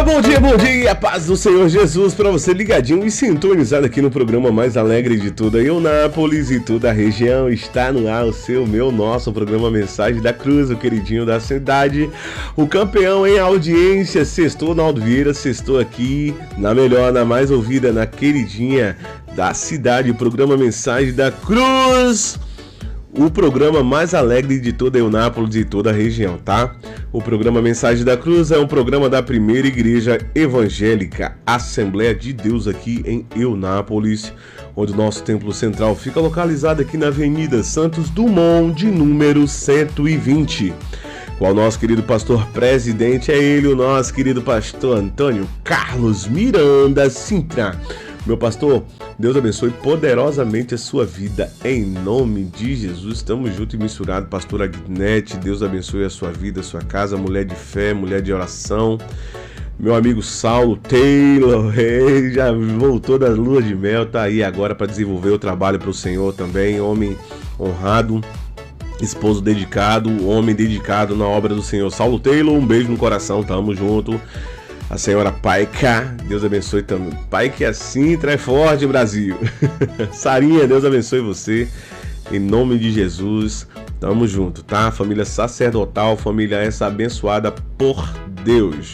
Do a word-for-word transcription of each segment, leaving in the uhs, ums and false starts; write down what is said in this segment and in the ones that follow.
bom dia, bom dia, paz do Senhor Jesus para você ligadinho e sintonizado aqui no programa mais alegre de toda Eunápolis e toda a região. Está no ar o seu, meu, nosso programa Mensagem da Cruz, o queridinho da cidade, o campeão em audiência. Sextou, Naldo Vieira, sextou aqui na melhor, na mais ouvida, na queridinha da cidade, o programa Mensagem da Cruz. O programa mais alegre de toda Eunápolis e toda a região, tá? O programa Mensagem da Cruz é um programa da primeira igreja evangélica Assembleia de Deus aqui em Eunápolis, onde o nosso templo central fica localizado aqui na Avenida Santos Dumont, de número cento e vinte. Qual o nosso querido pastor presidente é ele, o nosso querido pastor Antônio Carlos Miranda Sintra. Meu pastor, Deus abençoe poderosamente a sua vida, em nome de Jesus. Estamos juntos e misturados, pastor Agnete, Deus abençoe a sua vida, a sua casa, mulher de fé, mulher de oração. Meu amigo Saulo Taylor, ele já voltou das luas de mel, tá aí agora para desenvolver o trabalho para o Senhor também, homem honrado, esposo dedicado, homem dedicado na obra do Senhor. Saulo Taylor, um beijo no coração, tamo junto. A senhora Paica, Deus abençoe também. Paica assim, trai forte, Brasil. Sarinha, Deus abençoe você. Em nome de Jesus, tamo junto, tá? Família sacerdotal, família essa abençoada por Deus.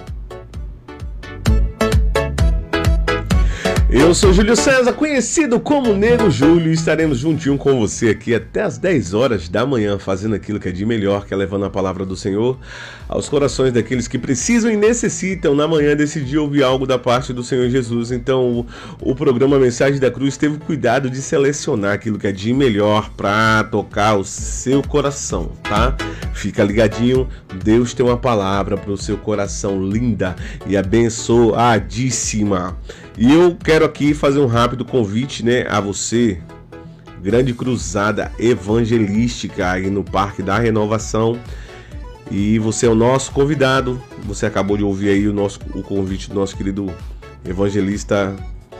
Eu sou Júlio César, conhecido como Nego Júlio, e estaremos juntinho com você aqui até as dez horas da manhã, fazendo aquilo que é de melhor, que é levando a palavra do Senhor aos corações daqueles que precisam e necessitam na manhã desse dia ouvir algo da parte do Senhor Jesus. Então o, o programa Mensagem da Cruz teve cuidado de selecionar aquilo que é de melhor para tocar o seu coração, tá? Fica ligadinho, Deus tem uma palavra para o seu coração linda e abençoadíssima. E eu quero aqui fazer um rápido convite, né, a você, grande cruzada evangelística aí no Parque da Renovação. E você é o nosso convidado. Você acabou de ouvir aí o, nosso, o convite do nosso querido evangelista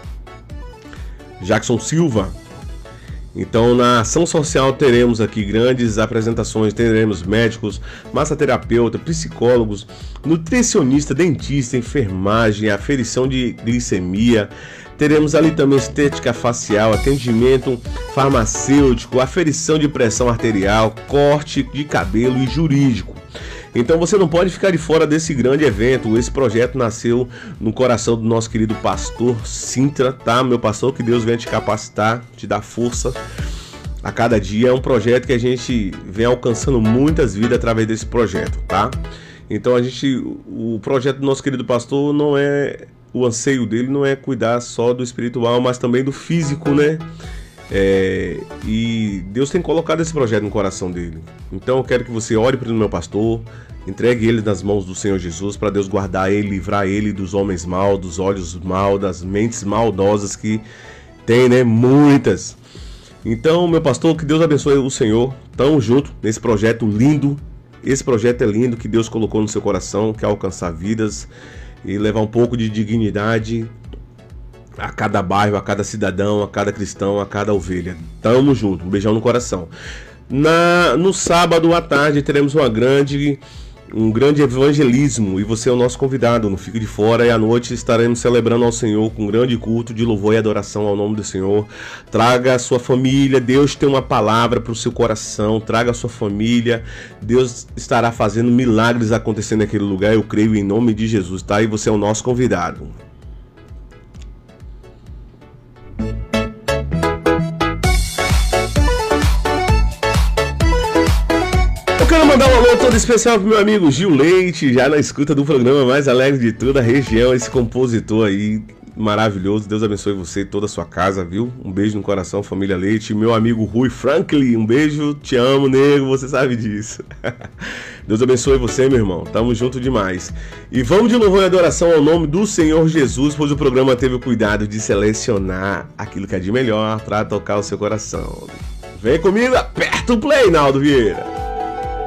Jackson Silva. Então, na ação social teremos aqui grandes apresentações, teremos médicos, massoterapeuta, psicólogos, nutricionista, dentista, enfermagem, aferição de glicemia, teremos ali também estética facial, atendimento farmacêutico, aferição de pressão arterial, corte de cabelo e jurídico. Então você não pode ficar de fora desse grande evento. Esse projeto nasceu no coração do nosso querido pastor Sintra, tá? Meu pastor, que Deus venha te capacitar, te dar força a cada dia. É um projeto que a gente vem alcançando muitas vidas através desse projeto, tá? Então a gente, o projeto do nosso querido pastor não é, o anseio dele não é cuidar só do espiritual, mas também do físico, né? É, e Deus tem colocado esse projeto no coração dele. Então eu quero que você ore pelo meu pastor, entregue ele nas mãos do Senhor Jesus, para Deus guardar ele, livrar ele dos homens maus, dos olhos maus, das mentes maldosas que tem, né? Muitas. Então, meu pastor, que Deus abençoe o Senhor. Tamo junto nesse projeto lindo. Esse projeto é lindo, que Deus colocou no seu coração, que é alcançar vidas e levar um pouco de dignidade a cada bairro, a cada cidadão, a cada cristão, a cada ovelha. Tamo junto, um beijão no coração. Na, no sábado à tarde teremos uma grande, um grande evangelismo e você é o nosso convidado, não fique de fora. E à noite estaremos celebrando ao Senhor com um grande culto de louvor e adoração ao nome do Senhor. Traga a sua família, Deus tem uma palavra para o seu coração, traga a sua família, Deus estará fazendo milagres acontecendo naquele lugar, eu creio em nome de Jesus, tá? E você é o nosso convidado. Eu quero mandar um alô todo especial pro meu amigo Gil Leite, já na escuta do programa mais alegre de toda a região, esse compositor aí maravilhoso. Deus abençoe você e toda a sua casa, viu? Um beijo no coração, família Leite. Meu amigo Rui Franklin, um beijo, te amo, nego, você sabe disso. Deus abençoe você, meu irmão, tamo junto demais. E vamos de louvor e adoração ao nome do Senhor Jesus, pois o programa teve o cuidado de selecionar aquilo que é de melhor para tocar o seu coração. Vem comigo, aperta o play, Naldo Vieira.